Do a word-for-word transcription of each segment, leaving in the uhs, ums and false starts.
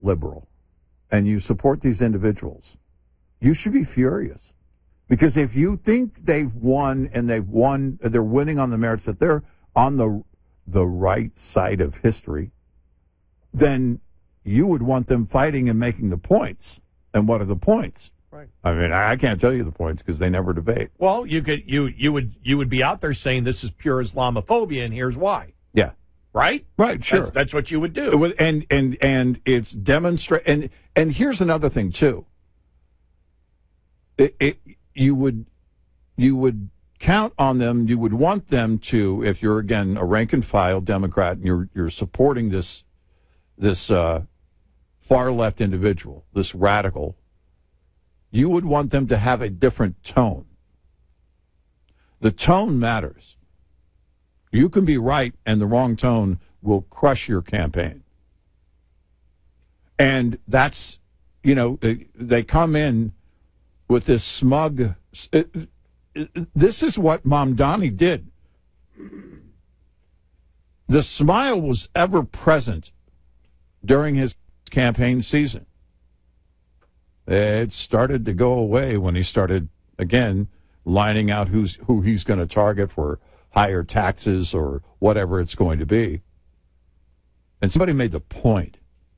liberal and you support these individuals, you should be furious. Because if you think they've won and they've won, they're winning on the merits that they're on the the right side of history, then you would want them fighting and making the points. And what are the points? Right. I mean, I can't tell you the points because they never debate. Well, you could you you would you would be out there saying this is pure Islamophobia and here's why. Yeah. Right? Right, sure. That's, that's what you would do. Was, and and and it's demonstrate and and here's another thing too. It, it you would you would count on them, you would want them to, if you're again a rank and file Democrat and you're you're supporting this this uh, far left individual, this radical, you would want them to have a different tone. The tone matters. You can be right, and the wrong tone will crush your campaign. And that's, you know, they come in with this smug. This is what Mamdani did. The smile was ever present during his campaign season. It started to go away when he started, again, lining out who's who he's going to target for higher taxes or whatever it's going to be. And somebody made the point.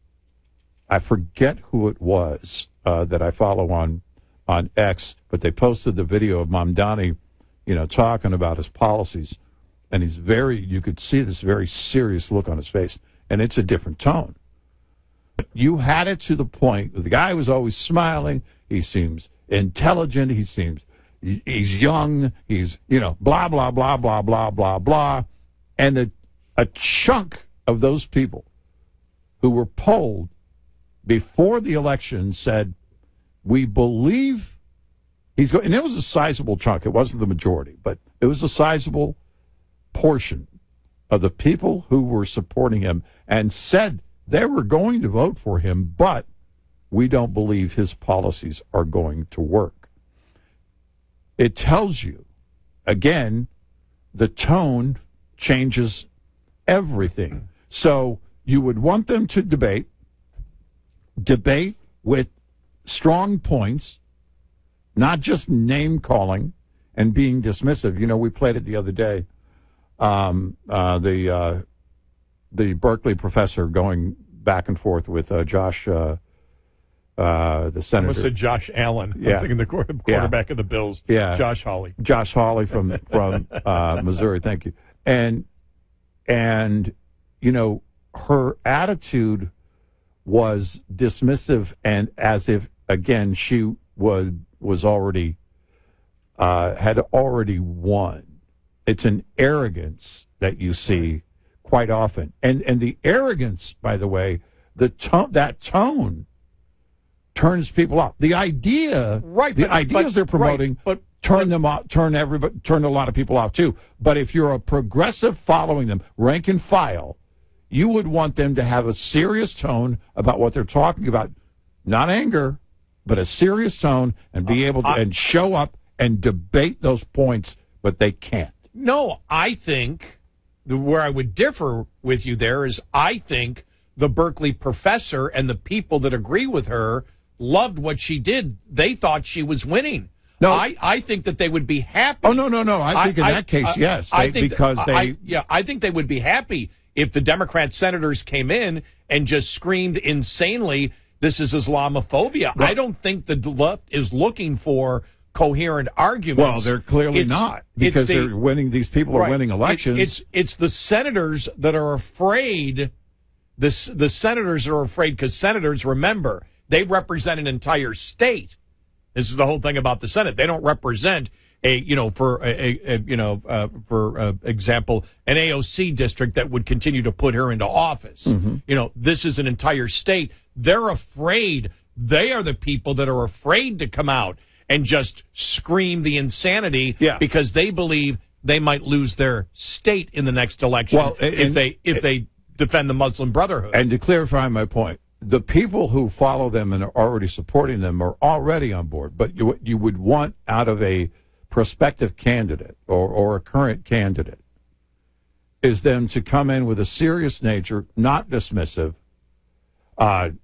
I forget who it was uh, that I follow on on X, but they posted the video of Mamdani, you know, talking about his policies. And he's very, you could see this very serious look on his face. And it's a different tone. But you had it to the point, the guy was always smiling. He seems intelligent. He seems, he's young. He's, you know, blah, blah, blah, blah, blah, blah, blah. And a, a chunk of those people who were polled before the election said, we believe he's going, and it was a sizable chunk. It wasn't the majority, but it was a sizable portion of the people who were supporting him and said they were going to vote for him, but we don't believe his policies are going to work. It tells you, again, the tone changes everything. So you would want them to debate, debate with strong points, not just name calling and being dismissive. You know, we played it the other day. Um, uh, the uh, the Berkeley professor going back and forth with uh, Josh, uh, uh, the senator. I almost said Josh Allen. Yeah. I'm thinking the quarterback yeah. of the Bills. Yeah. Josh Hawley. Josh Hawley from from uh, Missouri. Thank you. And and you know, her attitude was dismissive and as if, again, she was was already uh, had already won. It's an arrogance that you see quite often, and and the arrogance, by the way, the tone that tone turns people off. The idea, right? The but, ideas but, they're promoting, right, but turn them off, turn everybody, turn a lot of people off too. But if you're a progressive following them, rank and file, you would want them to have a serious tone about what they're talking about, not anger, but a serious tone, and be able to uh, and show up and debate those points, but they can't. No, I think the, where I would differ with you there is I think the Berkeley professor and the people that agree with her loved what she did. They thought she was winning. No, I, I think that they would be happy. Oh, no, no, no. I think I, in that I, case, uh, yes, I they, think because that, they. I, yeah, I think they would be happy if the Democrat senators came in and just screamed insanely, this is Islamophobia. Well, I don't think the left is looking for coherent arguments. Well, they're clearly it's, not, because the, they're winning. These people right, are winning elections. It, it's it's the senators that are afraid. The the senators are afraid because senators, remember, they represent an entire state. This is the whole thing about the Senate. They don't represent a you know for a, a, a you know uh, for uh, example an A O C district that would continue to put her into office. Mm-hmm. You know, this is an entire state. They're afraid. They are the people that are afraid to come out and just scream the insanity yeah. because they believe they might lose their state in the next election well, and, if they if they defend the Muslim Brotherhood. And to clarify my point, the people who follow them and are already supporting them are already on board. But you, you would want out of a prospective candidate or, or a current candidate is them to come in with a serious nature, not dismissive, uh,